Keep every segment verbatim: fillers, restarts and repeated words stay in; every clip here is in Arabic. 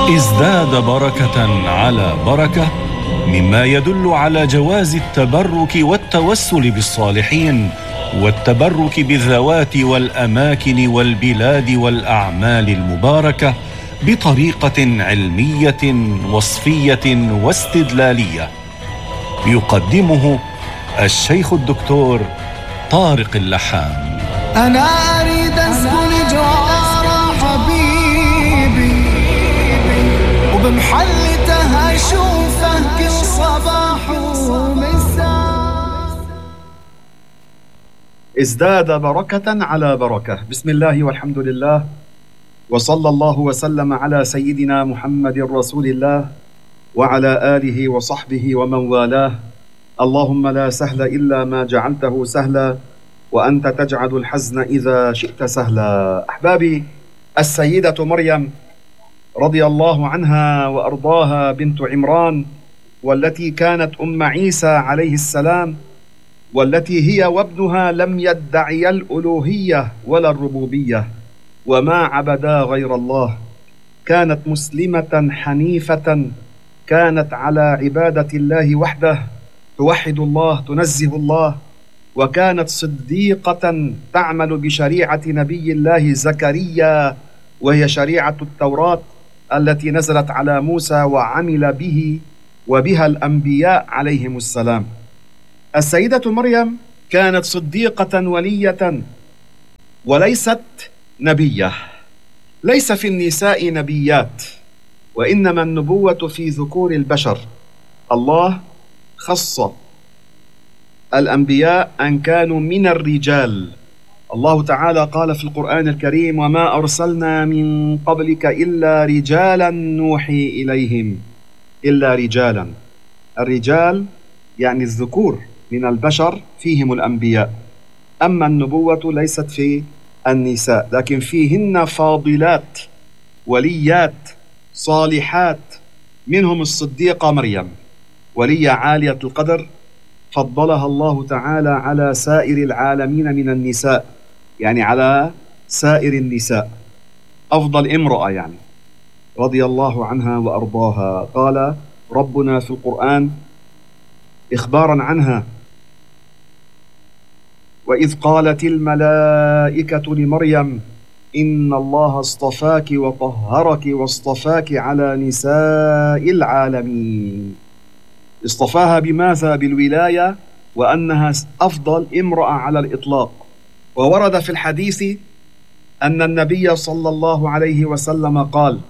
ازداد بركة على بركة، مما يدل على جواز التبرك والتوسل بالصالحين والتبرك بالذوات والأماكن والبلاد والأعمال المباركة بطريقة علمية وصفية واستدلالية. يقدمه الشيخ الدكتور طارق اللحام. أنا أريد أسكن جوار حبيبي وبمحلته أشوفه كل صباح ومساء. ازداد بركة على بركة. بسم الله والحمد لله، وصلى الله وسلم على سيدنا محمد رسول الله وعلى آله وصحبه ومن والاه. اللهم لا سهل إلا ما جعلته سهلا، وأنت تجعل الحزن إذا شئت سهلا. أحبابي، السيدة مريم رضي الله عنها وأرضاها بنت عمران، والتي كانت أم عيسى عليه السلام، والتي هي وابنها لم يدعيا الألوهية ولا الربوبية وما عبدا غير الله، كانت مسلمة حنيفة، كانت على عبادة الله وحده، توحد الله، تنزه الله، وكانت صديقة تعمل بشريعة نبي الله زكريا، وهي شريعة التوراة التي نزلت على موسى وعمل به وبها الأنبياء عليهم السلام. السيدة مريم كانت صديقة ولية وليست نبية. ليس في النساء نبيات، وإنما النبوة في ذكور البشر. الله خص الأنبياء أن كانوا من الرجال. الله تعالى قال في القرآن الكريم: وما أرسلنا من قبلك إلا رجالا نوحي إليهم. إلا رجالا، الرجال يعني الذكور من البشر فيهم الأنبياء، أما النبوة ليست في النساء، لكن فيهن فاضلات وليات صالحات، منهم الصديقة مريم، ولية عالية القدر فضلها الله تعالى على سائر العالمين من النساء، يعني على سائر النساء، أفضل امرأة يعني، رضي الله عنها وأرضاها. قال ربنا في القرآن إخبارا عنها: وإذ قالت الملائكة لمريم إن الله اصطفاك وطهرك واصطفاك على نساء العالمين. اصطفاها بماذا؟ بالولاية، وأنها أفضل امرأة على الإطلاق. وورد في الحديث أن النبي صلى الله عليه وسلم قال: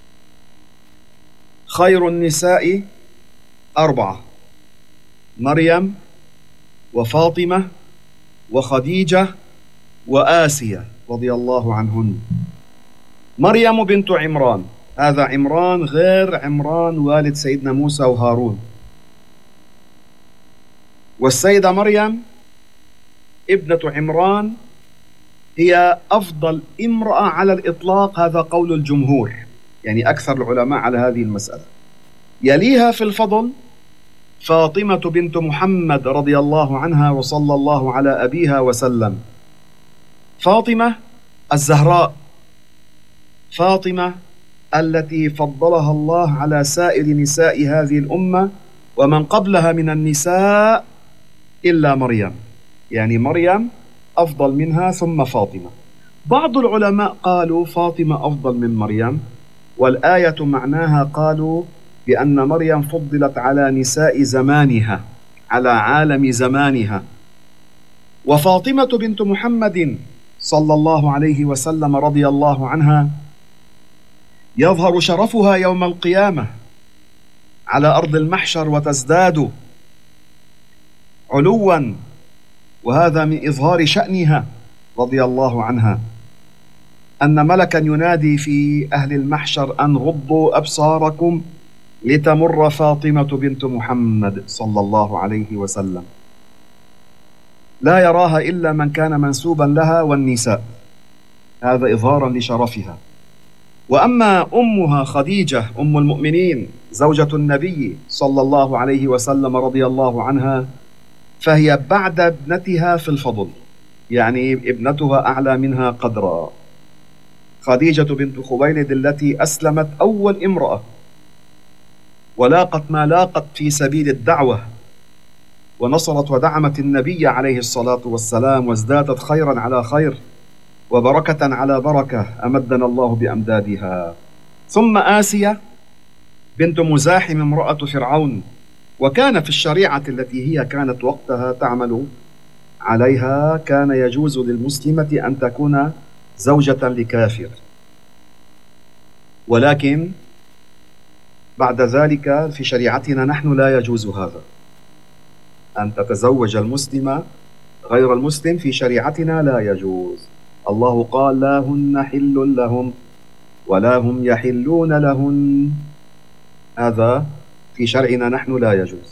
خير النساء أربعة: مريم وفاطمة وخديجة وآسية رضي الله عنهن. مريم بنت عمران، هذا عمران غير عمران والد سيدنا موسى وهارون. والسيدة مريم ابنة عمران هي أفضل امرأة على الإطلاق، هذا قول الجمهور، يعني أكثر العلماء على هذه المسألة. يليها في الفضل فاطمة بنت محمد رضي الله عنها وصلى الله على أبيها وسلم. فاطمة الزهراء، فاطمة التي فضلها الله على سائر نساء هذه الأمة ومن قبلها من النساء إلا مريم، يعني مريم أفضل منها ثم فاطمة. بعض العلماء قالوا فاطمة أفضل من مريم، والآية معناها قالوا بأن مريم فضلت على نساء زمانها، على عالم زمانها. وفاطمة بنت محمد صلى الله عليه وسلم رضي الله عنها يظهر شرفها يوم القيامة على أرض المحشر وتزداد علوا، وهذا من إظهار شأنها رضي الله عنها، أن ملكا ينادي في أهل المحشر أن غضوا أبصاركم لتمر فاطمة بنت محمد صلى الله عليه وسلم، لا يراها إلا من كان منسوبا لها والنساء، هذا إظهارا لشرفها. وأما أمها خديجة أم المؤمنين زوجة النبي صلى الله عليه وسلم رضي الله عنها، فهي بعد ابنتها في الفضل، يعني ابنتها أعلى منها قدرا. خديجة بنت خويلد التي أسلمت أول امرأة ولاقت ما لاقت في سبيل الدعوة، ونصرت ودعمت النبي عليه الصلاة والسلام، وازدادت خيرا على خير وبركة على بركة أمدنا الله بأمدادها. ثم آسيا بنت مزاحم امرأة فرعون، وكان في الشريعة التي هي كانت وقتها تعمل عليها كان يجوز للمسلمة أن تكون زوجة لكافر، ولكن بعد ذلك في شريعتنا نحن لا يجوز هذا، أن تتزوج المسلمة غير المسلم في شريعتنا لا يجوز. الله قال لا هن حل لهم ولا هم يحلون لهن، هذا في شرعنا نحن لا يجوز.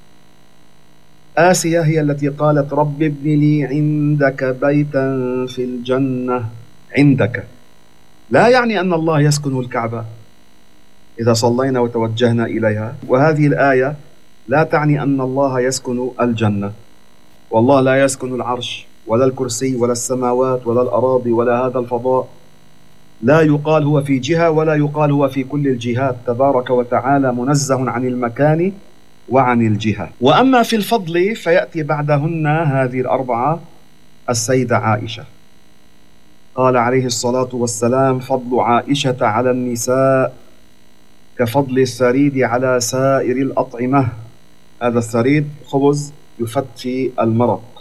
آسيا هي التي قالت رب ابن لي عندك بيتا في الجنة. عندك لا يعني أن الله يسكن الكعبة إذا صلينا وتوجهنا إليها، وهذه الآية لا تعني أن الله يسكن الجنة، والله لا يسكن العرش ولا الكرسي ولا السماوات ولا الأراضي ولا هذا الفضاء، لا يقال هو في جهة ولا يقال هو في كل الجهات، تبارك وتعالى منزه عن المكان وعن الجهة. وأما في الفضل فيأتي بعدهن هذه الأربعة السيدة عائشة، قال عليه الصلاة والسلام فضل عائشة على النساء كفضل الثريد على سائر الأطعمة. هذا الثريد خبز يفت في المرق.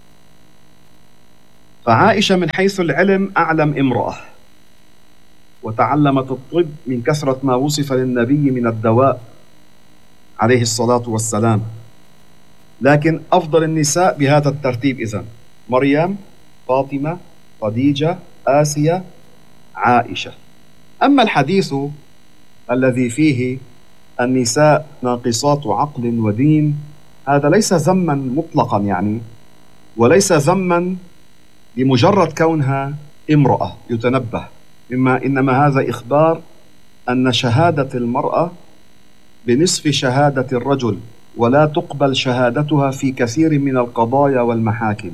فعائشة من حيث العلم أعلم امرأة، وتعلمت الطب من كثرة ما وصف للنبي من الدواء عليه الصلاة والسلام، لكن أفضل النساء بهذا الترتيب إذن: مريم، فاطمة، خديجة، آسيا، عائشة. أما الحديث الذي فيه النساء ناقصات عقل ودين، هذا ليس ذما مطلقا يعني، وليس ذما لمجرد كونها امرأة يتنبه، إما إنما هذا إخبار أن شهادة المرأة بنصف شهادة الرجل، ولا تقبل شهادتها في كثير من القضايا والمحاكم.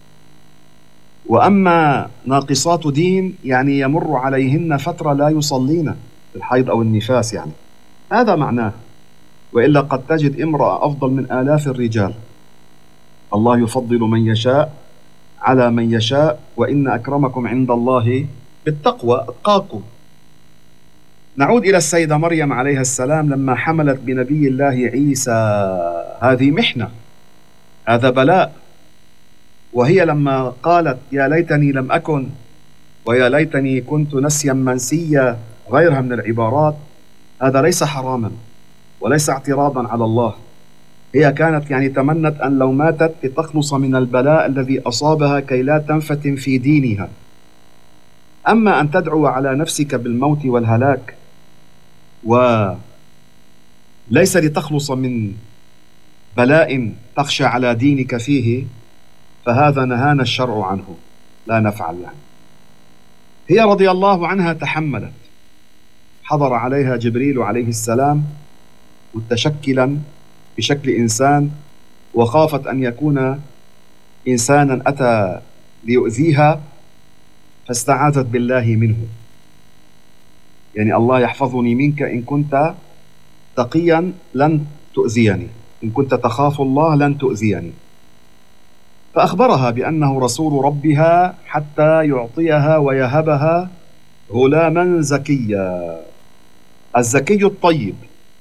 وأما ناقصات دين يعني يمر عليهن فترة لا يصلين في الحيض أو النفاس، يعني هذا معناه. وإلا قد تجد امرأة أفضل من آلاف الرجال. الله يفضل من يشاء على من يشاء، وإن أكرمكم عند الله بالتقوى أتقاكم. نعود إلى السيدة مريم عليها السلام لما حملت بنبي الله عيسى، هذه محنة، هذا بلاء. وهي لما قالت يا ليتني لم أكن ويا ليتني كنت نسيا منسيا، غيرها من العبارات، هذا ليس حراما وليس اعتراضا على الله. هي كانت يعني تمنت أن لو ماتت لتخلص من البلاء الذي أصابها كي لا تنفتن في دينها. أما أن تدعو على نفسك بالموت والهلاك وليس لتخلص من بلاء تخشى على دينك فيه، فهذا نهانا الشرع عنه، لا نفعل يعني. هي رضي الله عنها تحملت، حضر عليها جبريل عليه السلام متشكلا بشكل إنسان، وخافت أن يكون إنسانا أتى ليؤذيها، فاستعاذت بالله منه، يعني الله يحفظني منك، إن كنت تقيا لن تؤذيني، إن كنت تخاف الله لن تؤذيني. فأخبرها بأنه رسول ربها حتى يعطيها ويهبها غلاما زكيا، الزكي الطيب،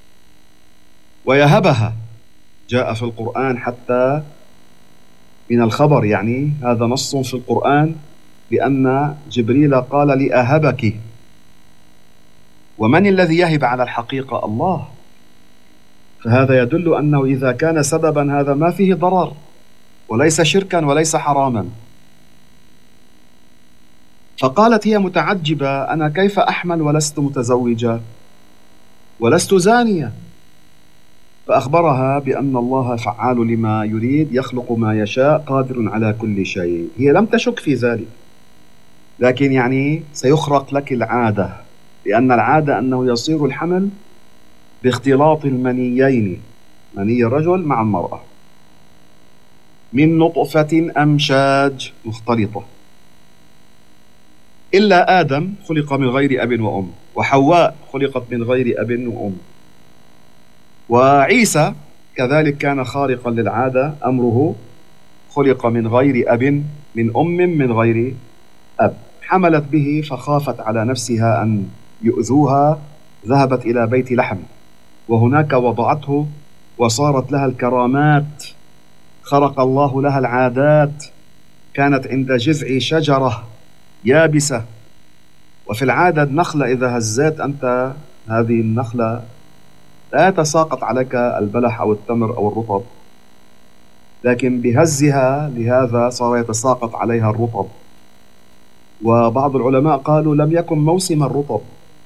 ويهبها جاء في القرآن حتى من الخبر، يعني هذا نص في القرآن بأن جبريل قال لأهبك. ومن الذي يهب على الحقيقة؟ الله. فهذا يدل أنه إذا كان سببا هذا ما فيه ضرر وليس شركا وليس حراما. فقالت هي متعجبة أنا كيف أحمل ولست متزوجة ولست زانية؟ فأخبرها بأن الله فعال لما يريد، يخلق ما يشاء، قادر على كل شيء. هي لم تشك في ذلك، لكن يعني سيخرق لك العادة، لأن العادة أنه يصير الحمل باختلاط المنيين، مني الرجل مع المرأة، من نطفة أمشاج مختلطة. إلا آدم خلق من غير أب وأم، وحواء خلقت من غير أب وأم، وعيسى كذلك كان خارقا للعادة، أمره خلق من غير أب، من أم من غير أب. حملت به فخافت على نفسها أن يؤذوها، ذهبت إلى بيت لحم وهناك وضعته، وصارت لها الكرامات، خرق الله لها العادات. كانت عند جذع شجرة يابسة، وفي العادة النخلة إذا هزيت أنت هذه النخلة لا يتساقط عليك البلح أو التمر أو الرطب، لكن بهزها لهذا صار يتساقط عليها الرطب. وبعض العلماء قالوا لم يكن موسم الرطب،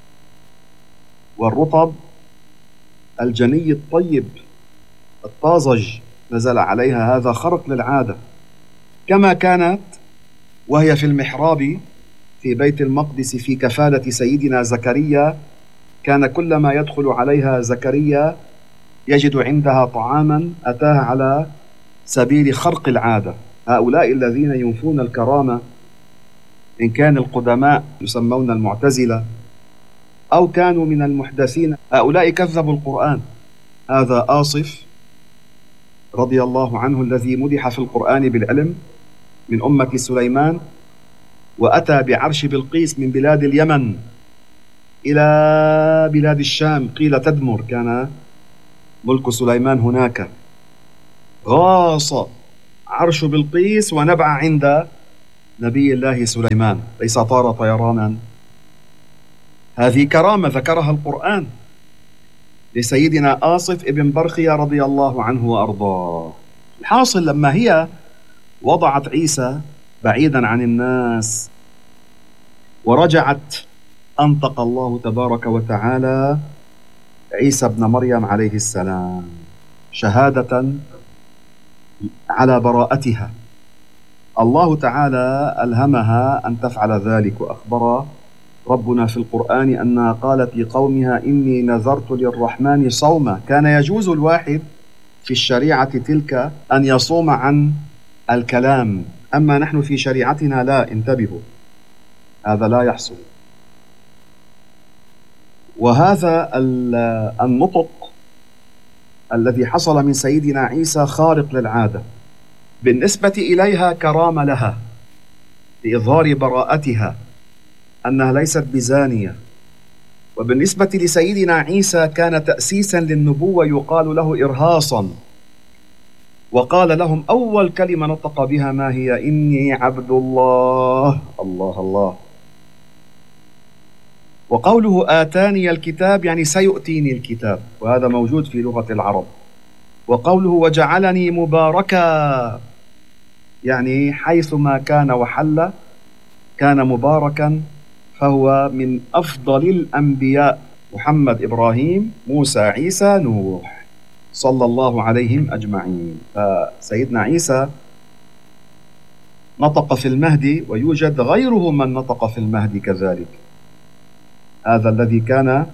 والرطب الجني الطيب الطازج نزل عليها، هذا خرق للعادة. كما كانت وهي في المحراب في بيت المقدس في كفالة سيدنا زكريا، كان كلما يدخل عليها زكريا يجد عندها طعاما أتاها على سبيل خرق العادة. هؤلاء الذين ينفون الكرامة، إن كان القدماء يسمون المعتزلة أو كانوا من المحدثين، هؤلاء كذبوا القرآن. هذا آصف رضي الله عنه الذي مدح في القرآن بالعلم من أمة سليمان، وأتى بعرش بلقيس من بلاد اليمن إلى بلاد الشام، قيل تدمر، كان ملك سليمان هناك. غاص عرش بلقيس ونبع عند نبي الله سليمان، ليس طار طيرانا. هذه كرامة ذكرها القرآن لسيدنا آصف ابن برخية رضي الله عنه وأرضاه. الحاصل لما هي وضعت عيسى بعيدا عن الناس ورجعت، أنطق الله تبارك وتعالى عيسى ابن مريم عليه السلام شهادة على براءتها. الله تعالى ألهمها أن تفعل ذلك، وأخبر ربنا في القرآن أنها قالت لقومها إني نذرت للرحمن صوما. كان يجوز الواحد في الشريعة تلك أن يصوم عن الكلام، أما نحن في شريعتنا لا، انتبهوا، هذا لا يحصل. وهذا النطق الذي حصل من سيدنا عيسى خارق للعادة، بالنسبة إليها كرامة لها لإظهار براءتها أنها ليست بزانية. وبالنسبة لسيدنا عيسى كان تأسيسا للنبوة، يقال له إرهاصا، وقال لهم أول كلمة نطق بها ما هي؟ إني عبد الله. الله الله. وقوله آتاني الكتاب يعني سيؤتيني الكتاب، وهذا موجود في لغة العرب. وقوله وجعلني مباركا يعني حيثما كان وحل كان مباركا، فهو من أفضل الأنبياء، محمد، إبراهيم، موسى، عيسى، نوح، صلى الله عليهم أجمعين. فسيدنا عيسى نطق في المهدي، ويوجد غيره من نطق في المهدي كذلك. هذا الذي كان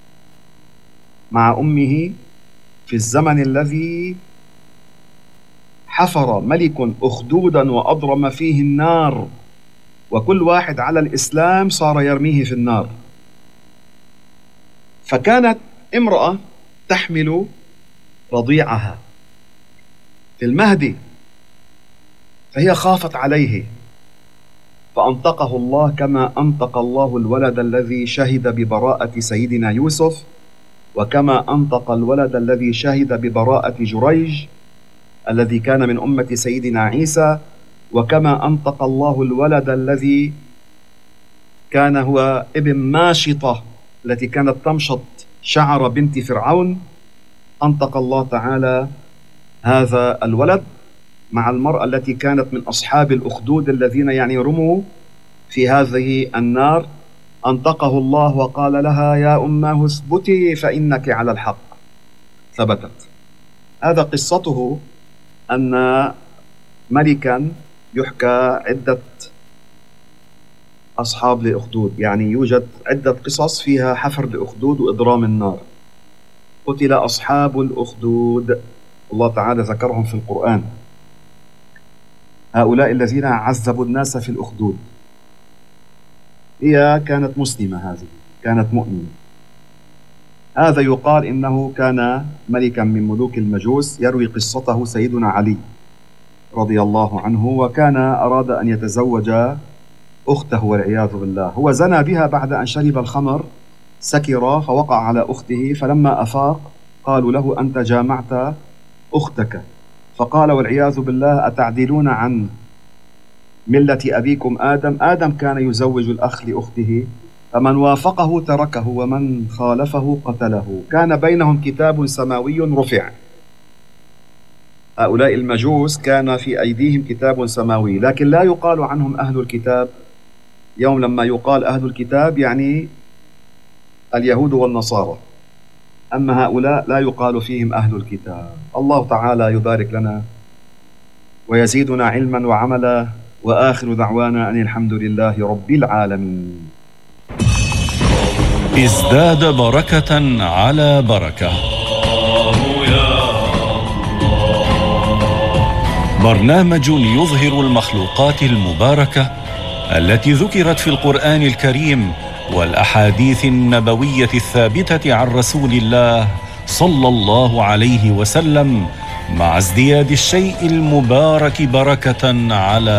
مع أمه في الزمن الذي حفر ملك أخدودا وأضرم فيه النار، وكل واحد على الإسلام صار يرميه في النار. فكانت امرأة تحمل رضيعها في المهدي، فهي خافت عليه فأنطقه الله كما أنطق الله الولد الذي شهد ببراءة سيدنا يوسف، وكما أنطق الولد الذي شهد ببراءة جريج الذي كان من أمة سيدنا عيسى، وكما أنطق الله الولد الذي كان هو ابن ماشطة التي كانت تمشط شعر بنت فرعون. أنطق الله تعالى هذا الولد مع المرأة التي كانت من أصحاب الأخدود الذين يعني رموا في هذه النار. أنطقه الله وقال لها يا أماه اثبتي فإنك على الحق، ثبتت. هذا قصته، أن ملكا يحكى عدة أصحاب لأخدود، يعني يوجد عدة قصص فيها حفر لأخدود وإضرام النار. قتل أصحاب الأخدود، الله تعالى ذكرهم في القرآن، هؤلاء الذين عذبوا الناس في الأخدود. هي كانت مسلمة، هذه كانت مؤمنة. هذا يقال إنه كان ملكا من ملوك المجوس، يروي قصته سيدنا علي رضي الله عنه، وكان أراد أن يتزوج أخته والعياذ بالله. هو زنى بها بعد أن شرب الخمر، سكر فوقع على أخته، فلما أفاق قالوا له أنت جامعت أختك، فقال والعياذ بالله أتعدلون عن ملة أبيكم آدم؟ آدم كان يزوج الأخ لأخته، فمن وافقه تركه ومن خالفه قتله. كان بينهم كتاب سماوي رفع. هؤلاء المجوس كان في أيديهم كتاب سماوي، لكن لا يقال عنهم أهل الكتاب. يوم لما يقال أهل الكتاب يعني اليهود والنصارى، أما هؤلاء لا يقال فيهم أهل الكتاب. الله تعالى يبارك لنا ويزيدنا علما وعملا، وآخر دعوانا أن الحمد لله رب العالمين. ازداد بركة على بركة. برنامج يظهر المخلوقات المباركة التي ذكرت في القرآن الكريم والأحاديث النبوية الثابتة عن رسول الله صلى الله عليه وسلم، مع ازدياد الشيء المبارك بركة على